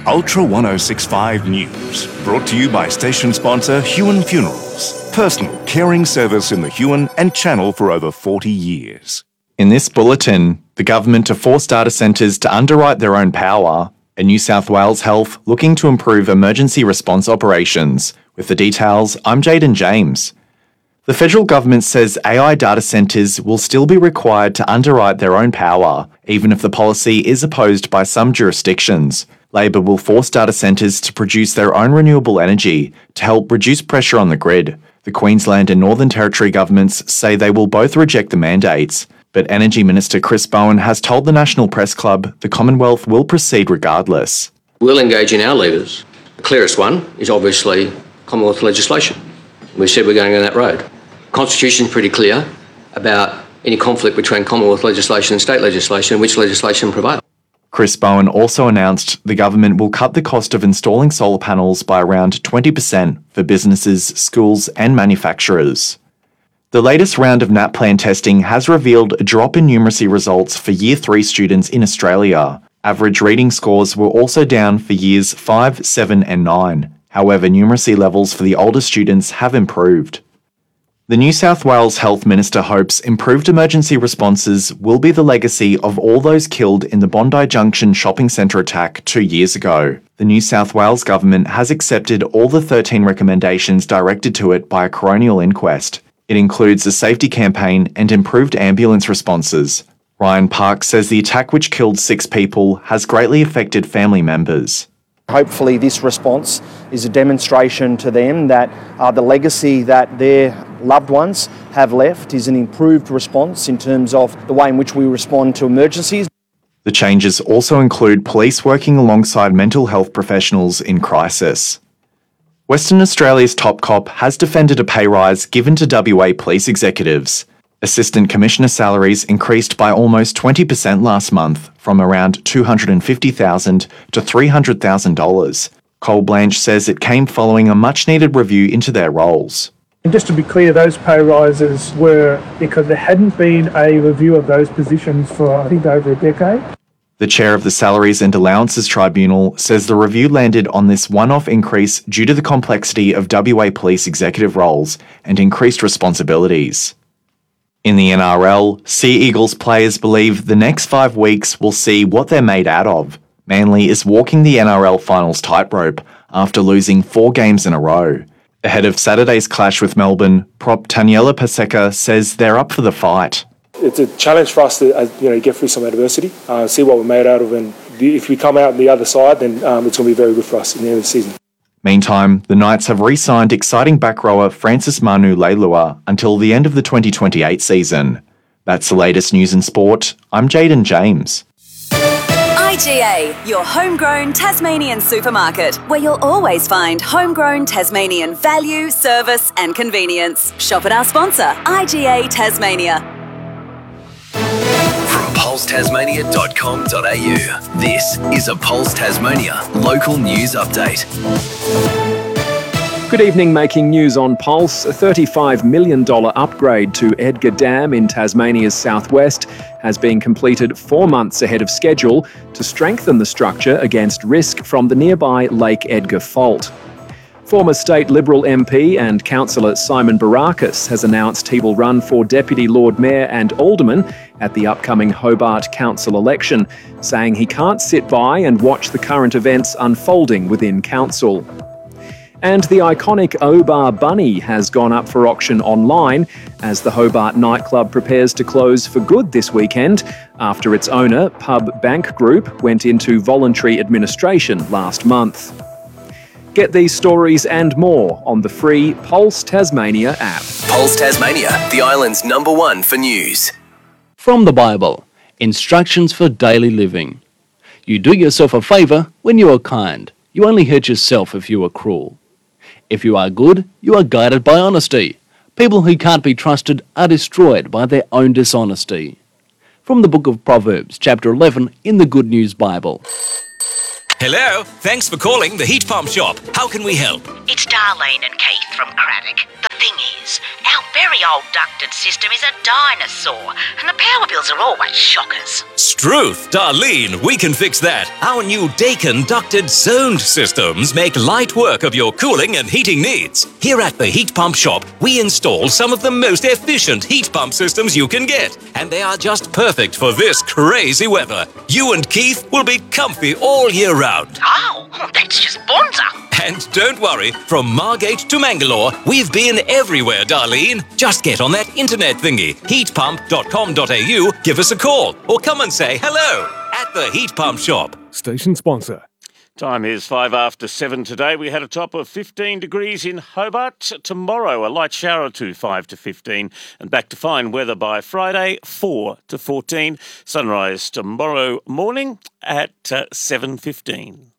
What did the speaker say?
Ultra 1065 News, brought to you by station sponsor Huon Funerals, personal caring service in the Huon and Channel for over 40 years. In this bulletin, the government to force data centres to underwrite their own power, and New South Wales Health looking to improve emergency response operations. With the details, I'm Jaden James. The federal government says AI data centres will still be required to underwrite their own power, even if the policy is opposed by some jurisdictions. Labor will force data centres to produce their own renewable energy to help reduce pressure on the grid. The Queensland and Northern Territory governments say they will both reject the mandates, but Energy Minister Chris Bowen has told the National Press Club the Commonwealth will proceed regardless. We'll engage in our levers. The clearest one is obviously Commonwealth legislation. We said we're going down that road. The Constitution is pretty clear about any conflict between Commonwealth legislation and state legislation and which legislation prevails. Chris Bowen also announced the government will cut the cost of installing solar panels by around 20% for businesses, schools and manufacturers. The latest round of NAPLAN testing has revealed a drop in numeracy results for Year 3 students in Australia. Average reading scores were also down for Years 5, 7 and 9. However, numeracy levels for the older students have improved. The New South Wales Health Minister hopes improved emergency responses will be the legacy of all those killed in the Bondi Junction shopping centre attack 2 years ago. The New South Wales government has accepted all the 13 recommendations directed to it by a coronial inquest. It includes a safety campaign and improved ambulance responses. Ryan Park says the attack, which killed 6 people, has greatly affected family members. Hopefully this response is a demonstration to them that the legacy that their loved ones have left is an improved response in terms of the way in which we respond to emergencies. The changes also include police working alongside mental health professionals in crisis. Western Australia's top cop has defended a pay rise given to WA police executives. Assistant Commissioner salaries increased by almost 20% last month, from around $250,000 to $300,000. Cole Blanche says it came following a much-needed review into their roles. And just to be clear, those pay rises were because there hadn't been a review of those positions for, I think, over a decade. The chair of the Salaries and Allowances Tribunal says the review landed on this one-off increase due to the complexity of WA police executive roles and increased responsibilities. In the NRL, Sea Eagles players believe the next 5 weeks will see what they're made out of. Manly is walking the NRL finals tightrope after losing 4 games in a row. Ahead of Saturday's clash with Melbourne, prop Taniela Paseka says they're up for the fight. It's a challenge for us to get through some adversity, see what we're made out of, and if we come out on the other side, then it's going to be very good for us in the end of the season. Meantime, the Knights have re-signed exciting back rower Francis Manu Leilua until the end of the 2028 season. That's the latest news in sport. I'm Jaden James. IGA, your homegrown Tasmanian supermarket, where you'll always find homegrown Tasmanian value, service and convenience. Shop at our sponsor, IGA Tasmania. From pulsetasmania.com.au, this is a Pulse Tasmania local news update. Good evening, making news on Pulse. A $35 million upgrade to Edgar Dam in Tasmania's southwest has been completed 4 months ahead of schedule to strengthen the structure against risk from the nearby Lake Edgar Fault. Former State Liberal MP and Councillor Simon Barakis has announced he will run for Deputy Lord Mayor and Alderman at the upcoming Hobart Council election, saying he can't sit by and watch the current events unfolding within Council. And the iconic O-Bar Bunny has gone up for auction online as the Hobart nightclub prepares to close for good this weekend after its owner, Pub Bank Group, went into voluntary administration last month. Get these stories and more on the free Pulse Tasmania app. Pulse Tasmania, the island's #1 for news. From the Bible, instructions for daily living. You do yourself a favour when you are kind. You only hurt yourself if you are cruel. If you are good, you are guided by honesty. People who can't be trusted are destroyed by their own dishonesty. From the book of Proverbs, chapter 11 in the Good News Bible. Hello, thanks for calling the Heat Pump Shop. How can we help? It's Darlene and Keith from Craddock. The thing is, our very old ducted system is a dinosaur, and the power bills are always shockers. Struth, Darlene, we can fix that. Our new Dakin ducted zoned systems make light work of your cooling and heating needs. Here at the Heat Pump Shop, we install some of the most efficient heat pump systems you can get, and they are just perfect for this crazy weather. You and Keith will be comfy all year round. Oh, that's just bonza. And don't worry, from Margate to Mangalore, we've been everywhere, Darlene. Just get on that internet thingy, heatpump.com.au, give us a call, or come and say hello at the Heat Pump Shop. Station sponsor. Time is 7:05 today. We had a top of 15 degrees in Hobart. Tomorrow, a light shower or two, 5 to 15. And back to fine weather by Friday, 4 to 14. Sunrise tomorrow morning at 7:15.